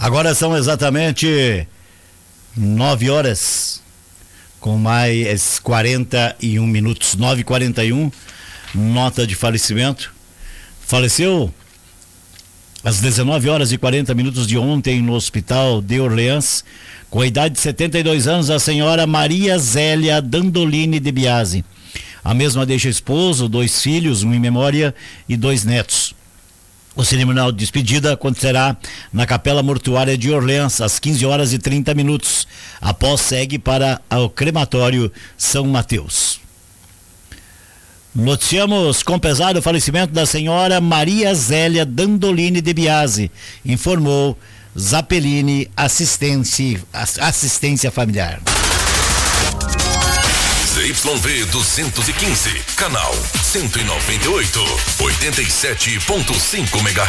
Agora são exatamente 9 horas com mais 41 minutos, 9h41, nota de falecimento. Faleceu às 19 horas e 40 minutos de ontem no hospital de Orleans, com a idade de 72 anos, a senhora Maria Zélia Dandolini de Biasi. A mesma deixa esposo, 2 filhos, um em memória e 2 netos. O cerimonial de despedida acontecerá na Capela Mortuária de Orleans, às 15 horas e 30 minutos. Após, segue para o crematório São Mateus. Noticiamos com pesar o falecimento da senhora Maria Zélia Dandolini de Biasi, informou Zappellini Assistência Familiar. ZYV 215, canal 198, 87.5 MHz.